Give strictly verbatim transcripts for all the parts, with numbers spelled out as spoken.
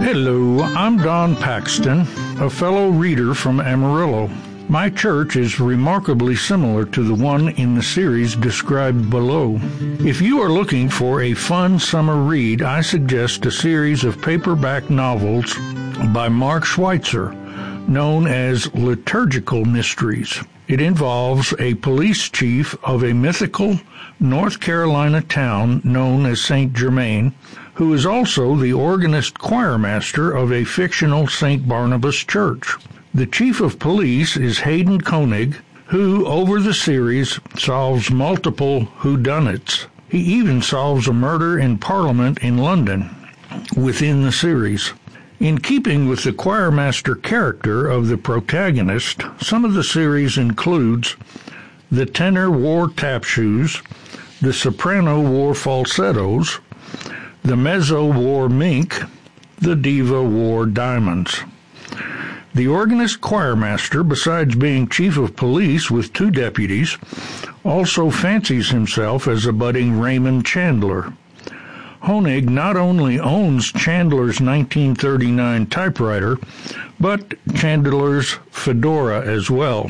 Hello, I'm Don Paxton, a fellow reader from Amarillo. My church is remarkably similar to the one in the series described below. If you are looking for a fun summer read, I suggest a series of paperback novels by Mark Schweitzer, known as Liturgical Mysteries. It involves a police chief of a mythical North Carolina town known as Saint Germain, who is also the organist choirmaster of a fictional Saint Barnabas church. The chief of police is Hayden Koenig, who, over the series, solves multiple whodunits. He even solves a murder in Parliament in London within the series. In keeping with the choirmaster character of the protagonist, some of the series includes the tenor wore tap shoes, the soprano wore falsettos, the mezzo wore mink, the diva wore diamonds. The organist choirmaster, besides being chief of police with two deputies, also fancies himself as a budding Raymond Chandler. Honig not only owns Chandler's nineteen thirty-nine typewriter, but Chandler's fedora as well.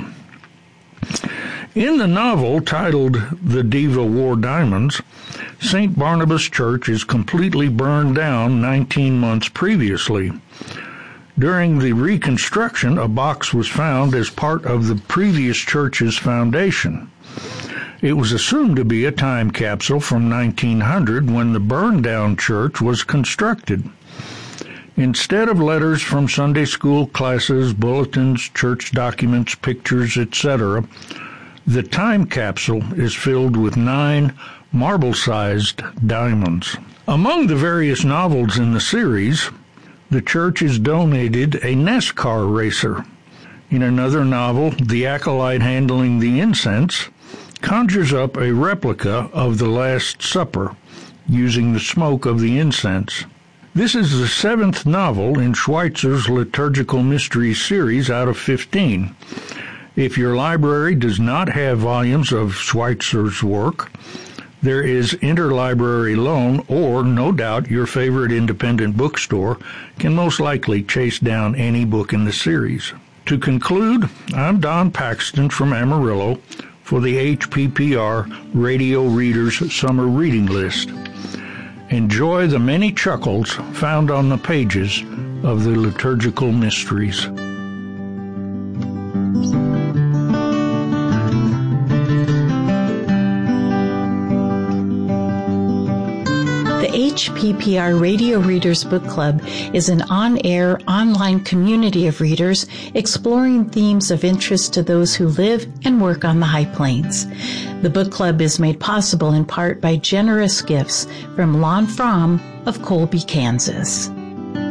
In the novel titled The Diva Wore Diamonds, Saint Barnabas Church is completely burned down nineteen months previously. During the reconstruction, a box was found as part of the previous church's foundation. It was assumed to be a time capsule from nineteen hundred when the burned-down church was constructed. Instead of letters from Sunday school classes, bulletins, church documents, pictures, et cetera, the time capsule is filled with nine marble-sized diamonds. Among the various novels in the series, the church is donated a NASCAR racer. In another novel, the acolyte handling the incense conjures up a replica of the Last Supper using the smoke of the incense. This is the seventh novel in Schweitzer's Liturgical Mysteries series out of fifteen. If your library does not have volumes of Schweitzer's work, there is interlibrary loan, or no doubt your favorite independent bookstore can most likely chase down any book in the series. To conclude, I'm Don Paxton from Amarillo for the H P P R Radio Readers Summer Reading List. Enjoy the many chuckles found on the pages of the Liturgical Mysteries. The H P P R Radio Readers Book Club is an on-air, online community of readers exploring themes of interest to those who live and work on the High Plains. The book club is made possible in part by generous gifts from Lon Fromm of Colby, Kansas.